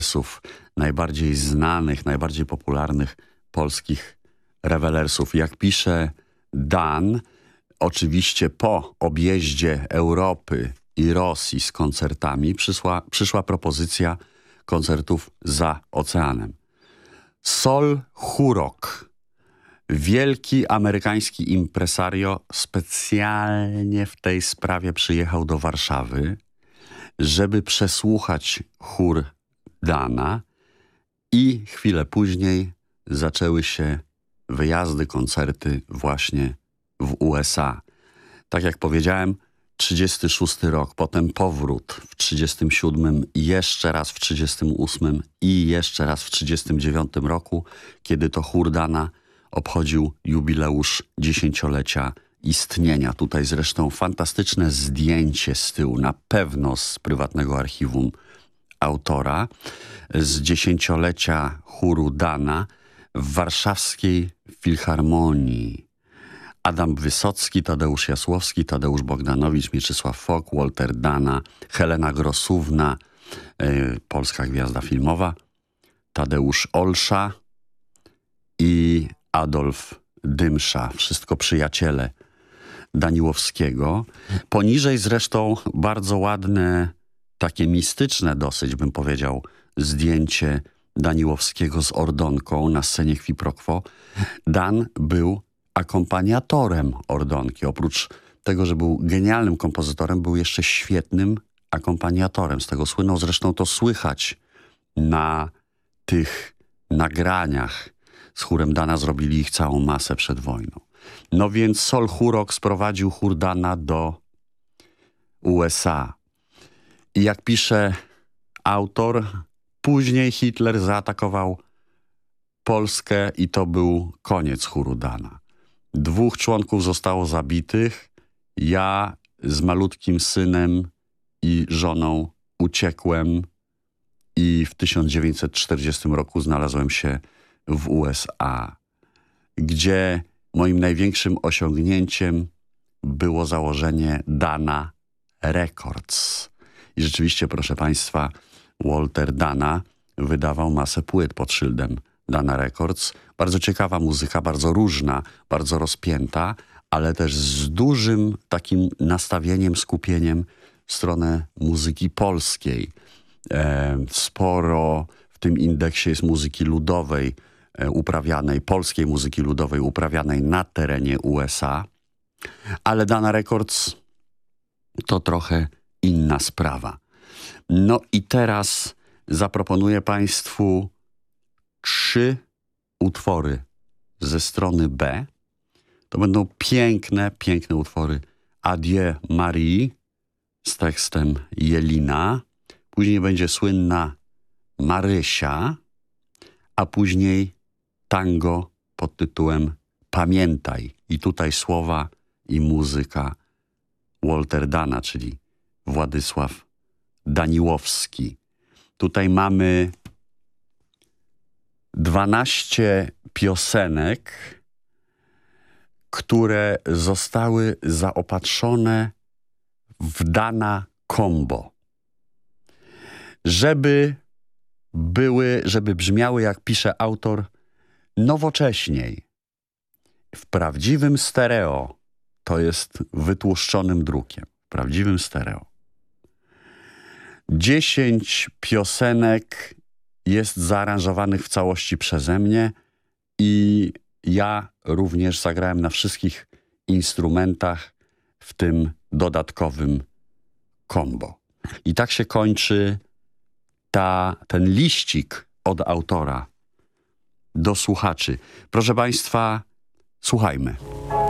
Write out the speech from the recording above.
najbardziej znanych, najbardziej popularnych polskich rewelersów. Jak pisze Dan, oczywiście po objeździe Europy i Rosji z koncertami przyszła propozycja koncertów za oceanem. Sol Hurok, wielki amerykański impresario, specjalnie w tej sprawie przyjechał do Warszawy, żeby przesłuchać chór Dana, i chwilę później zaczęły się wyjazdy, koncerty właśnie w USA. Tak jak powiedziałem, 36 rok, potem powrót w 37, jeszcze raz w 38 i jeszcze raz w 39 roku, kiedy to chór Dana obchodził jubileusz 10-lecia istnienia. Tutaj zresztą fantastyczne zdjęcie z tyłu, na pewno z prywatnego archiwum autora, z 10-lecia chóru Dana w warszawskiej Filharmonii. Adam Wysocki, Tadeusz Jasłowski, Tadeusz Bogdanowicz, Mieczysław Fok, Walter Dana, Helena Grosówna, polska gwiazda filmowa, Tadeusz Olsza i Adolf Dymsza. Wszystko przyjaciele Daniłowskiego. Poniżej zresztą bardzo ładne, takie mistyczne dosyć, bym powiedział, zdjęcie Daniłowskiego z Ordonką na scenie Qui Pro Quo. Dan był akompaniatorem Ordonki. Oprócz tego, że był genialnym kompozytorem, był jeszcze świetnym akompaniatorem. Z tego słynął, zresztą to słychać na tych nagraniach. Z chórem Dana zrobili ich całą masę przed wojną. No więc Sol Hurok sprowadził chór Dana do USA. I jak pisze autor, później Hitler zaatakował Polskę i to był koniec chóru Dana. 2 członków zostało zabitych. Ja z malutkim synem i żoną uciekłem i w 1940 roku znalazłem się w USA, gdzie moim największym osiągnięciem było założenie Dana Records. I rzeczywiście, proszę Państwa, Walter Dana wydawał masę płyt pod szyldem Dana Records. Bardzo ciekawa muzyka, bardzo różna, bardzo rozpięta, ale też z dużym takim nastawieniem, skupieniem w stronę muzyki polskiej. Sporo w tym indeksie jest muzyki ludowej uprawianej, polskiej muzyki ludowej uprawianej na terenie USA, ale Dana Records to trochę inna sprawa. No i teraz zaproponuję Państwu 3 utwory ze strony B. To będą piękne, piękne utwory. Adieu Marie z tekstem Jelina. Później będzie słynna Marysia, a później tango pod tytułem Pamiętaj. I tutaj słowa i muzyka Walter Dana, czyli Władysław Daniłowski. Tutaj mamy 12 piosenek, które zostały zaopatrzone w Dana combo. Żeby brzmiały, jak pisze autor, nowocześniej. W prawdziwym stereo, to jest wytłuszczonym drukiem, w prawdziwym stereo. 10 piosenek jest zaaranżowanych w całości przeze mnie i ja również zagrałem na wszystkich instrumentach w tym dodatkowym combo. I tak się kończy ten liścik od autora do słuchaczy. Proszę Państwa, słuchajmy.